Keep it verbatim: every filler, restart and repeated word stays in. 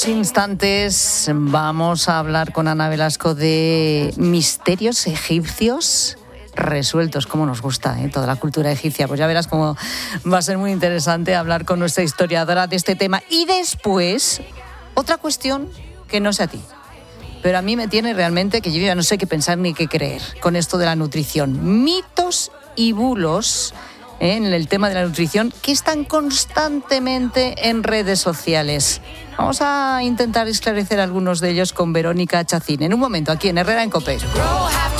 Instantes vamos a hablar con Ana Velasco de misterios egipcios resueltos, como nos gusta, ¿eh? Toda la cultura egipcia. Pues ya verás cómo va a ser muy interesante hablar con nuestra historiadora de este tema. Y después, otra cuestión que no sé a ti, pero a mí me tiene realmente que yo ya no sé qué pensar ni qué creer con esto de la nutrición. Mitos y bulos ¿eh? en el tema de la nutrición que están constantemente en redes sociales. Vamos a intentar esclarecer algunos de ellos con Verónica Chacín. En un momento, aquí en Herrera en COPE.